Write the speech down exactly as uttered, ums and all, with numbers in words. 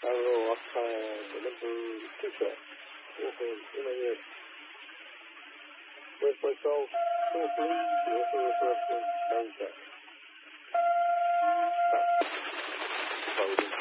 Allora, eh, che c'è? Poi poi so, sono qui, io sono solo con